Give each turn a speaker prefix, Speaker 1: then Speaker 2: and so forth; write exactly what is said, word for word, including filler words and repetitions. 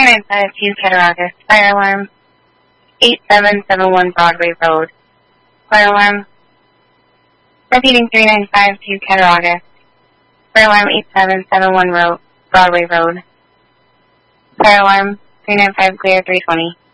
Speaker 1: nine five two Cattaraugus. Fire alarm eight seven seven one Broadway Road. Fire alarm. Repeating three nine five two Cattaraugus. Fire alarm eight seven seven one Road, Broadway Road. Fire alarm three nine five clear three twenty.